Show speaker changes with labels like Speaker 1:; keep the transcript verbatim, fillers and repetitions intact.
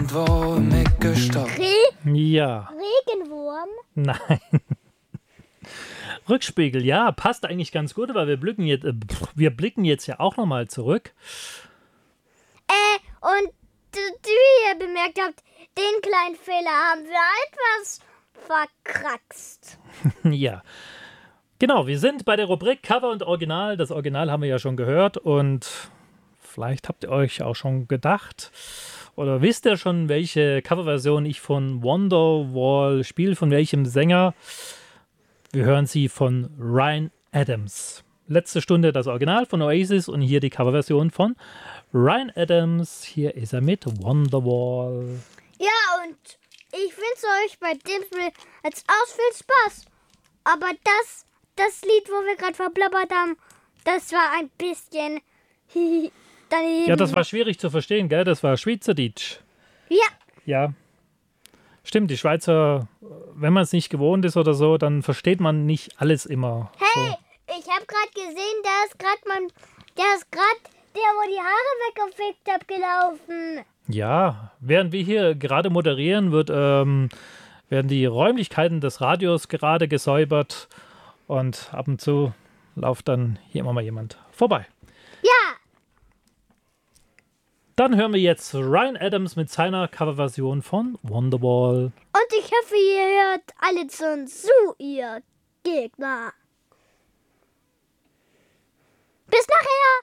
Speaker 1: irgendwo im Eck gestoppt.
Speaker 2: Re
Speaker 3: Ja.
Speaker 2: Regenwurm?
Speaker 3: Nein. Rückspiegel, ja, passt eigentlich ganz gut, weil wir blicken jetzt, äh, wir blicken jetzt ja auch nochmal zurück.
Speaker 2: Äh, und wie ihr bemerkt habt, den kleinen Fehler haben wir etwas verkraxt.
Speaker 3: Ja. Genau, wir sind bei der Rubrik Cover und Original. Das Original haben wir ja schon gehört und vielleicht habt ihr euch auch schon gedacht oder wisst ihr schon, welche Coverversion ich von Wonderwall spiele, von welchem Sänger. Wir hören sie von Ryan Adams. Letzte Stunde das Original von Oasis und hier die Coverversion von Ryan Adams. Hier ist er mit Wonderwall.
Speaker 2: Ja, und ich wünsche euch bei dem Spiel jetzt aus viel Spaß. Aber das, das Lied, wo wir gerade verblabbert haben, das war ein bisschen daneben.
Speaker 3: Ja, das war schwierig zu verstehen, gell? Das war Schweizerdeutsch.
Speaker 2: Ja.
Speaker 3: Ja. Stimmt, die Schweizer, wenn man es nicht gewohnt ist oder so, dann versteht man nicht alles immer.
Speaker 2: Hey,
Speaker 3: So.
Speaker 2: ich habe gerade gesehen, da ist gerade man, der ist gerade der, wo die Haare weggefegt hat, gelaufen.
Speaker 3: Ja, während wir hier gerade moderieren, wird, ähm, werden die Räumlichkeiten des Radios gerade gesäubert und ab und zu läuft dann hier immer mal jemand vorbei.
Speaker 2: Ja.
Speaker 3: Dann hören wir jetzt Ryan Adams mit seiner Coverversion von Wonderwall.
Speaker 2: Und ich hoffe, ihr hört alle zu, ihr Gegner. Bis nachher.